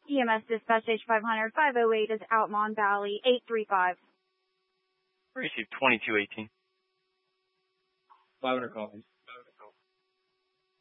EMS dispatch H500, 508 is out Mon Valley, 835. Received 2218. 500 copies.